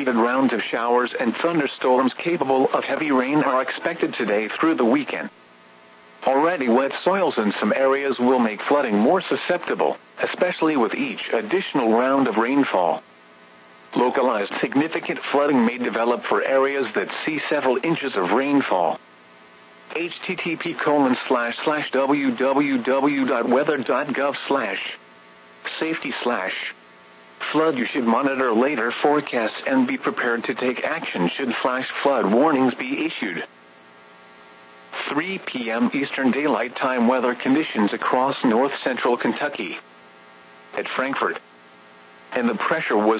repeated rounds of showers and thunderstorms capable of heavy rain are expected today through the weekend. Already wet soils in some areas will make flooding more susceptible, especially with each additional round of rainfall. Localized significant flooding may develop for areas that see several inches of rainfall. http://www.weather.gov/safety/flood. You should monitor later forecasts and be prepared to take action should flash flood warnings be issued. 3 p.m. Eastern Daylight Time weather conditions across north-central Kentucky. At Frankfort, and the pressure was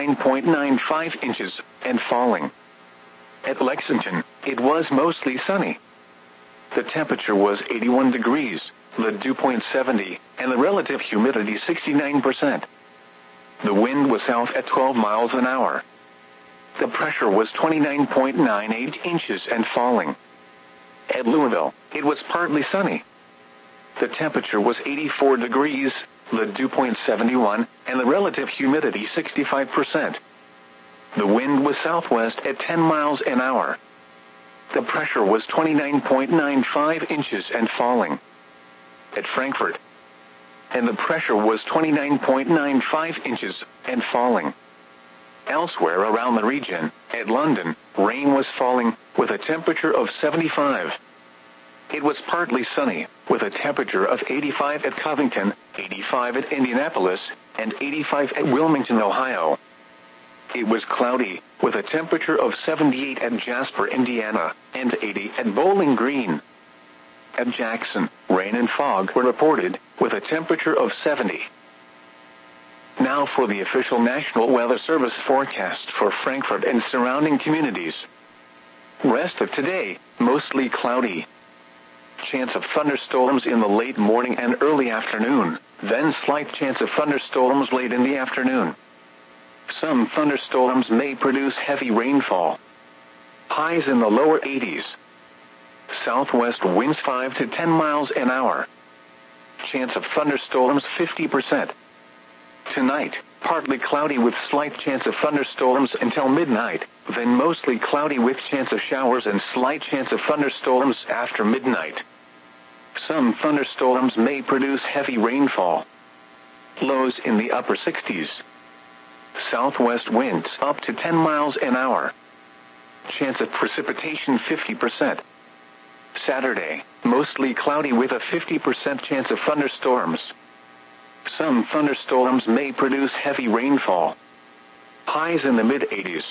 29.95 inches and falling. At Lexington, it was mostly sunny. The temperature was 81 degrees, the dew point 70, and the relative humidity 69%. The wind was south at 12 miles an hour. The pressure was 29.98 inches and falling. At Louisville, it was partly sunny. The temperature was 84 degrees, the dew point 71, and the relative humidity 65%. The wind was southwest at 10 miles an hour. The pressure was 29.95 inches and falling. At Frankfort, and the pressure was 29.95 inches and falling. Elsewhere around the region, at London, rain was falling, with a temperature of 75. It was partly sunny, with a temperature of 85 at Covington, 85 at Indianapolis, and 85 at Wilmington, Ohio. It was cloudy, with a temperature of 78 at Jasper, Indiana, and 80 at Bowling Green. At Jackson, rain and fog were reported, with a temperature of 70. Now for the official National Weather Service forecast for Frankfort and surrounding communities. Rest of today, mostly cloudy. Chance of thunderstorms in the late morning and early afternoon, then slight chance of thunderstorms late in the afternoon. Some thunderstorms may produce heavy rainfall. Highs in the lower 80s. Southwest winds 5 to 10 miles an hour. Chance of thunderstorms 50%. Tonight, partly cloudy with slight chance of thunderstorms until midnight, then mostly cloudy with chance of showers and slight chance of thunderstorms after midnight. Some thunderstorms may produce heavy rainfall. Lows in the upper 60s. Southwest winds up to 10 miles an hour. Chance of precipitation 50%. Saturday, mostly cloudy with a 50% chance of thunderstorms. Some thunderstorms may produce heavy rainfall. Highs in the mid-80s.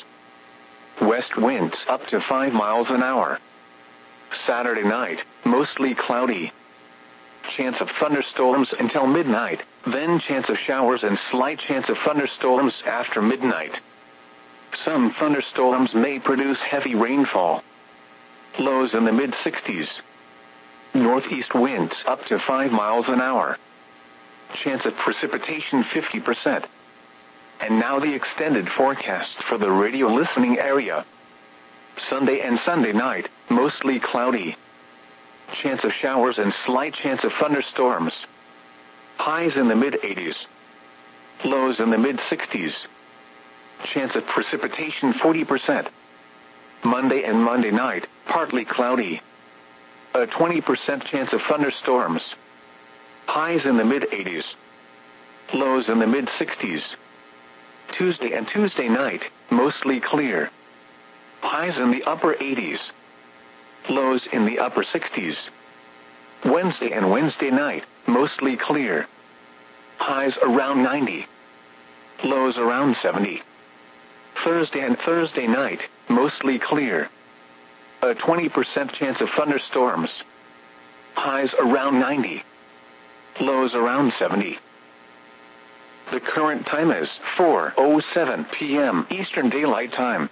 West winds up to 5 miles an hour. Saturday night, mostly cloudy. Chance of thunderstorms until midnight, then chance of showers and slight chance of thunderstorms after midnight. Some thunderstorms may produce heavy rainfall. Lows in the mid-60s. Northeast winds up to 5 miles an hour. Chance of precipitation 50%. And now the extended forecast for the radio listening area. Sunday and Sunday night, mostly cloudy. Chance of showers and slight chance of thunderstorms. Highs in the mid-80s. Lows in the mid-60s. Chance of precipitation 40%. Monday and Monday night, partly cloudy. A 20% chance of thunderstorms. Highs in the mid-80s. Lows in the mid-60s. Tuesday and Tuesday night, mostly clear. Highs in the upper 80s. Lows in the upper 60s. Wednesday and Wednesday night, mostly clear. Highs around 90. Lows around 70. Thursday and Thursday night, mostly clear. A 20% chance of thunderstorms. Highs around 90. Lows around 70. The current time is 4:07 p.m. Eastern Daylight Time.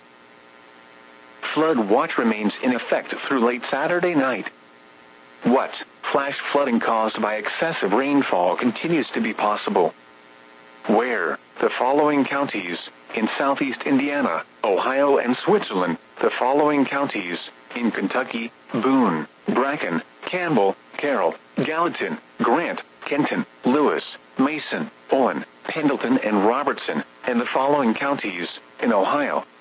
Flood watch remains in effect through late Saturday night. What? Flash flooding caused by excessive rainfall continues to be possible. Where? The following counties: in southeast Indiana, Ohio, and Switzerland. The following counties: in Kentucky, Boone, Bracken, Campbell, Carroll, Gallatin, Grant, Kenton, Lewis, Mason, Owen, Pendleton, and Robertson, and the following counties: in Ohio,